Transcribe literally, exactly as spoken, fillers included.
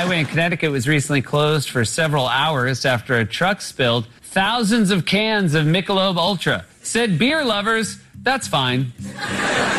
highway in Connecticut was recently closed for several hours after a truck spilled thousands of cans of Michelob Ultra. Said beer lovers, that's fine.